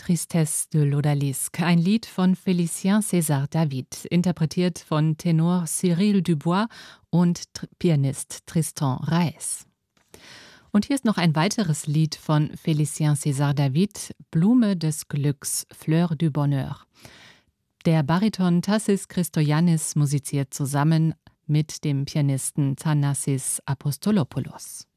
Tristesse de l'Odalisque, ein Lied von Félicien César David, interpretiert von Tenor Cyril Dubois und Pianist Tristan Raes. Und hier ist noch ein weiteres Lied von Félicien César David, Blume des Glücks, Fleur du Bonheur. Der Bariton Tassis Christoyannis musiziert zusammen mit dem Pianisten Thanassis Apostolopoulos.